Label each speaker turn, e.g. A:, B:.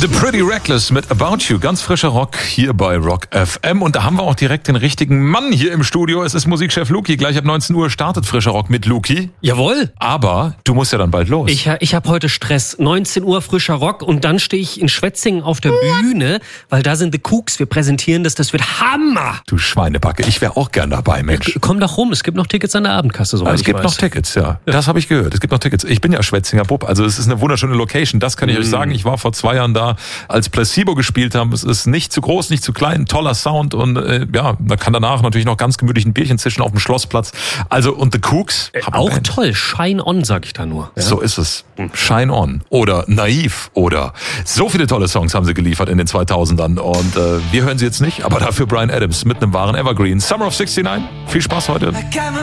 A: The Pretty Reckless mit About You, ganz frischer Rock hier bei Rock FM. Und da haben wir auch direkt den richtigen Mann hier im Studio. Es ist Musikchef Luki. Gleich ab 19 Uhr startet frischer Rock mit Luki.
B: Jawohl.
A: Aber du musst ja dann bald los.
B: Ich habe heute Stress. 19 Uhr frischer Rock und dann stehe ich in Schwetzingen auf der Bühne, weil da sind The Kooks. Wir präsentieren das wird Hammer.
A: Du Schweinebacke, ich wäre auch gern dabei, Mensch.
B: Komm doch rum, es gibt noch Tickets an der Abendkasse.
A: Es gibt noch Tickets, ja. Das habe ich gehört. Es gibt noch Tickets. Ich bin ja Schwetzinger Bub, also es ist eine wunderschöne Location. Das kann ich euch sagen. Ich war vor 2 Jahren da, als Placebo gespielt haben. Es ist nicht zu groß, nicht zu klein, toller Sound und man kann danach natürlich noch ganz gemütlich ein Bierchen zischen auf dem Schlossplatz. Also und The Kooks.
B: Auch toll, Shine On, sag ich da nur. Ja?
A: So ist es. Shine On oder Naiv oder so viele tolle Songs haben sie geliefert in den 2000ern und wir hören sie jetzt nicht, aber dafür Bryan Adams mit einem wahren Evergreen. Summer of '69. Viel Spaß heute.